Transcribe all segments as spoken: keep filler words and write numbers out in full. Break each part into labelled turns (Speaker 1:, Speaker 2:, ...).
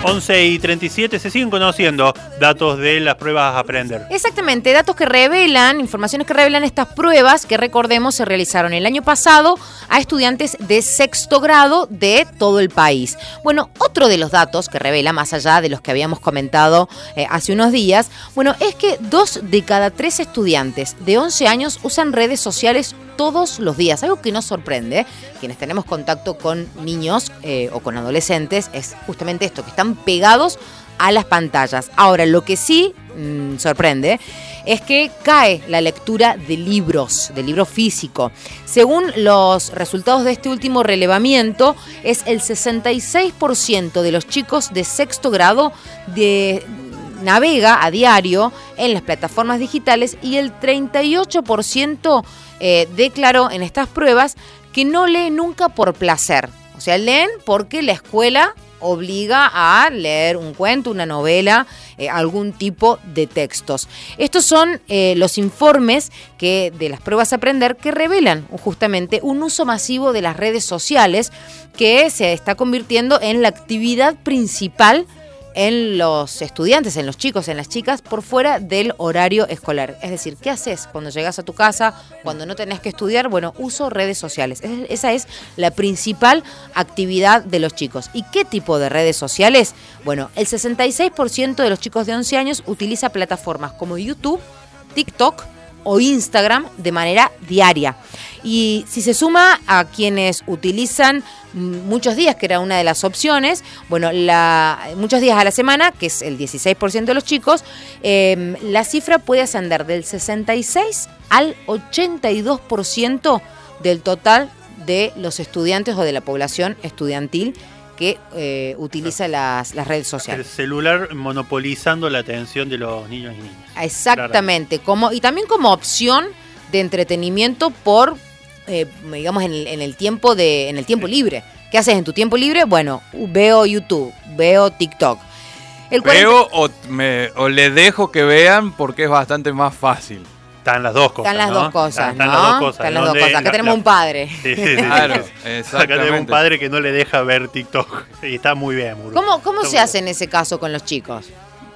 Speaker 1: once y treinta y siete, se siguen conociendo datos de las pruebas Aprender.
Speaker 2: Exactamente, datos que revelan, informaciones que revelan estas pruebas que, recordemos, se realizaron el año pasado a estudiantes de sexto grado de todo el país. Bueno, otro de los datos que revela, más allá de los que habíamos comentado eh, hace unos días, bueno, es que dos de cada tres estudiantes de once años usan redes sociales todos los días, algo que nos sorprende. Quienes tenemos contacto con niños eh, o con adolescentes es justamente esto, que están pegados a las pantallas. Ahora, lo que sí mmm, sorprende es que cae la lectura de libros, de libro físico. Según los resultados de este último relevamiento, es el sesenta y seis por ciento de los chicos de sexto grado de navega a diario en las plataformas digitales y el treinta y ocho por ciento eh, declaró en estas pruebas que no lee nunca por placer. O sea, leen porque la escuela obliga a leer un cuento, una novela, eh, algún tipo de textos. Estos son eh, los informes que de las pruebas Aprender que revelan justamente un uso masivo de las redes sociales que se está convirtiendo en la actividad principal en los estudiantes, en los chicos, en las chicas, por fuera del horario escolar. Es decir, ¿qué haces cuando llegas a tu casa, cuando no tenés que estudiar? Bueno, uso redes sociales. Esa es la principal actividad de los chicos. ¿Y qué tipo de redes sociales? Bueno, el sesenta y seis por ciento de los chicos de once años utiliza plataformas como YouTube, TikTok o Instagram de manera diaria. Y si se suma a quienes utilizan muchos días, que era una de las opciones, bueno, la, muchos días a la semana, que es el dieciséis por ciento de los chicos, eh, la cifra puede ascender del sesenta y seis al ochenta y dos por ciento del total de los estudiantes o de la población estudiantil que eh, utiliza las, las redes sociales.
Speaker 1: El celular monopolizando la atención de los niños y niñas.
Speaker 2: Exactamente, como, y también como opción de entretenimiento por, eh, digamos, en el, en el tiempo de, en el tiempo libre. ¿Qué haces en tu tiempo libre? Bueno, veo YouTube, veo TikTok.
Speaker 3: El cuarenta... Veo o, me, o le dejo que vean porque es bastante más fácil.
Speaker 1: Están las dos cosas,
Speaker 2: Están las
Speaker 1: ¿no?
Speaker 2: dos cosas,
Speaker 1: Están
Speaker 2: ¿no?
Speaker 1: las dos cosas.
Speaker 2: Están las dos
Speaker 1: donde
Speaker 2: cosas. Acá
Speaker 1: la,
Speaker 2: tenemos
Speaker 1: la...
Speaker 2: un padre.
Speaker 1: Sí, sí, sí.
Speaker 3: Claro,
Speaker 1: exactamente. Acá tenemos un padre que no le deja ver TikTok. Y está muy bien. Muy
Speaker 2: ¿Cómo, cómo se
Speaker 1: muy
Speaker 2: hace en ese caso con los chicos?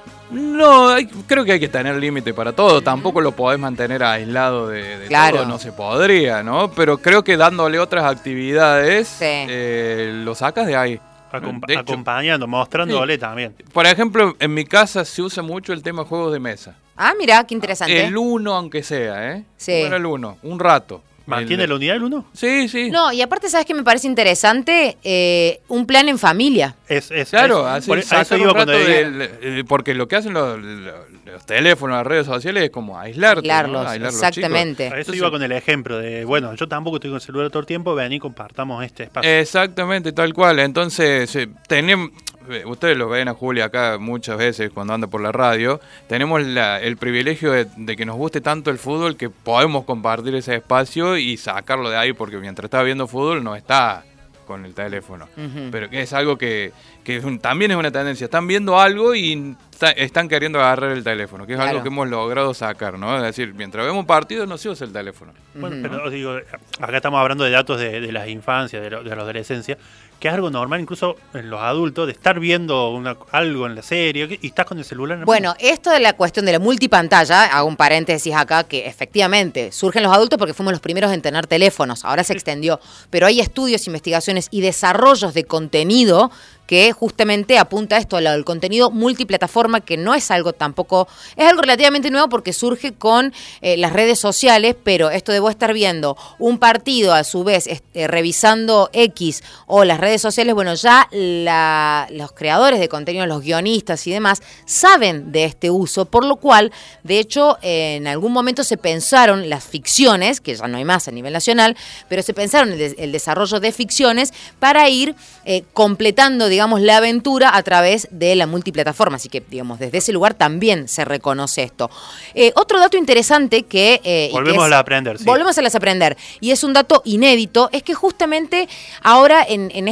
Speaker 3: No, hay, creo que hay que tener límite para todo. Tampoco lo podés mantener aislado de, de
Speaker 2: claro.
Speaker 3: todo. No se podría, ¿no? Pero creo que dándole otras actividades, sí. eh, lo sacas de ahí.
Speaker 1: Acompa-
Speaker 3: de hecho,
Speaker 1: acompañando, mostrándole
Speaker 3: sí.
Speaker 1: también.
Speaker 3: Por ejemplo, en mi casa se usa mucho el tema juegos de mesa.
Speaker 2: Ah, mira, qué interesante.
Speaker 3: El uno, aunque sea, ¿eh?
Speaker 2: Sí.
Speaker 3: Bueno, el uno, un rato.
Speaker 1: ¿Mantiene
Speaker 3: el...
Speaker 1: la unidad el uno?
Speaker 3: Sí, sí.
Speaker 2: No, y aparte, ¿sabes qué me parece interesante? Eh, un plan en familia.
Speaker 1: Es, es,
Speaker 3: claro,
Speaker 1: es,
Speaker 3: así
Speaker 1: por,
Speaker 3: sacar
Speaker 1: eso
Speaker 3: un
Speaker 1: iba
Speaker 3: rato
Speaker 1: cuando
Speaker 3: del, eh, porque lo que hacen los, los, los teléfonos, las redes sociales es como aislarte,
Speaker 2: aislarlos,
Speaker 3: ¿no? Aislar
Speaker 2: exactamente.
Speaker 1: A eso
Speaker 3: Entonces,
Speaker 1: iba con el ejemplo de, bueno, yo tampoco estoy con el celular todo el tiempo, ven y compartamos este espacio.
Speaker 3: Exactamente, tal cual. Entonces, eh, tenemos... Ustedes lo ven a Julia acá muchas veces cuando anda por la radio. Tenemos la, el privilegio de, de que nos guste tanto el fútbol que podemos compartir ese espacio y sacarlo de ahí, porque mientras está viendo fútbol no está con el teléfono. Uh-huh. Pero que es algo que, que es un, también es una tendencia. Están viendo algo y está, están queriendo agarrar el teléfono, que es
Speaker 2: claro.
Speaker 3: algo que hemos logrado sacar, ¿no? Es decir, mientras vemos partidos no se usa el teléfono.
Speaker 1: Bueno,
Speaker 2: uh-huh.
Speaker 1: pero os digo, acá estamos hablando de datos de, de las infancias, de, lo, de la adolescencia, que es algo normal incluso en los adultos, de estar viendo una, algo en la serie y estás con el celular en la
Speaker 2: Bueno, mano. Esto de la cuestión de la multipantalla, hago un paréntesis acá, que efectivamente surgen los adultos porque fuimos los primeros en tener teléfonos, ahora se extendió, pero hay estudios, investigaciones y desarrollos de contenido que justamente apunta a esto, al contenido multiplataforma, que no es algo tampoco, es algo relativamente nuevo porque surge con eh, las redes sociales, pero esto de vos estar viendo un partido a su vez eh, revisando X o las redes sociales, bueno, ya la, los creadores de contenido, los guionistas y demás, saben de este uso, por lo cual, de hecho, eh, en algún momento se pensaron las ficciones, que ya no hay más a nivel nacional, pero se pensaron el, el desarrollo de ficciones para ir eh, completando, digamos, digamos, la aventura a través de la multiplataforma. Así que, digamos, desde ese lugar también se reconoce esto. Eh, otro dato interesante que... Eh,
Speaker 1: volvemos
Speaker 2: y que es,
Speaker 1: a las aprender, sí.
Speaker 2: Volvemos a las aprender. Y es un dato inédito, es que justamente ahora en, en,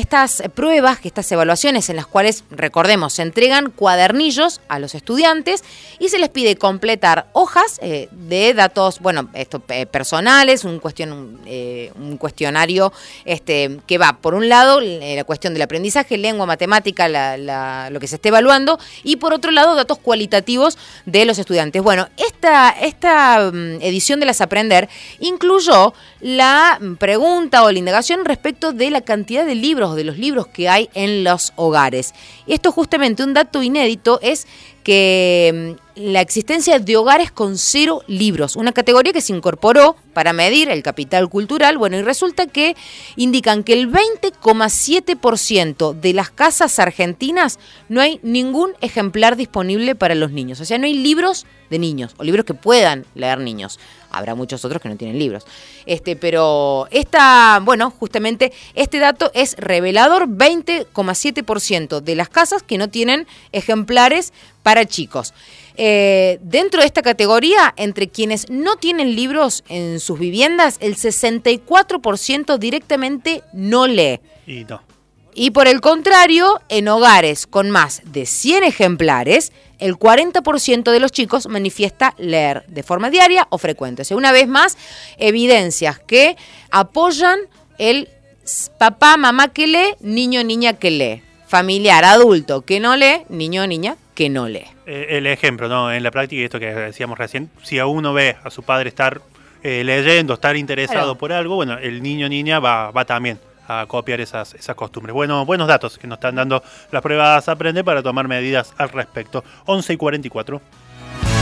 Speaker 2: estas pruebas, estas evaluaciones en las cuales, recordemos, se entregan cuadernillos a los estudiantes y se les pide completar hojas eh, de datos, bueno, esto, eh, personales, un, cuestion, eh, un cuestionario este, que va, por un lado, eh, la cuestión del aprendizaje, lengua, matemática, la, la, lo que se esté evaluando, y por otro lado, datos cualitativos de los estudiantes. Bueno, esta, esta edición de las Aprender incluyó la pregunta o la indagación respecto de la cantidad de libros, de los libros que hay en los hogares. Y esto justamente, un dato inédito es que la existencia de hogares con cero libros, una categoría que se incorporó para medir el capital cultural. Bueno, y resulta que indican que el veinte coma siete por ciento de las casas argentinas no hay ningún ejemplar disponible para los niños. O sea, no hay libros de niños, o libros que puedan leer niños. Habrá muchos otros que no tienen libros. Este, pero esta, bueno, justamente este dato es revelador, veinte coma siete por ciento de las casas que no tienen ejemplares para chicos. Eh, dentro de esta categoría, entre quienes no tienen libros en sus viviendas, el sesenta y cuatro por ciento directamente no lee.
Speaker 1: Y no.
Speaker 2: Y por el contrario, en hogares con más de cien ejemplares, el cuarenta por ciento de los chicos manifiesta leer de forma diaria o frecuente. O sea, una vez más, evidencias que apoyan el papá, mamá que lee, niño, niña que lee. Familiar, adulto que no lee, niño, niña que no lee.
Speaker 1: Eh, el ejemplo, ¿no? En la práctica, esto que decíamos recién, si a uno ve a su padre estar eh, leyendo, estar interesado
Speaker 2: Claro.
Speaker 1: por algo, bueno, el niño, niña va, va también a copiar esas, esas costumbres. Bueno, buenos datos que nos están dando las pruebas Aprende para tomar medidas al respecto. once y cuarenta y cuatro.